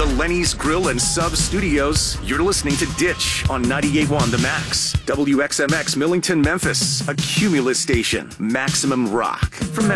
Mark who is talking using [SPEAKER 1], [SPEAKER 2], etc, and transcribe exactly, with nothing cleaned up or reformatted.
[SPEAKER 1] Lenny's Grill and Sub Studios, you're listening to Ditch on ninety-eight point one The Max. W X M X Millington, Memphis, a Cumulus station. Maximum rock. From Memphis.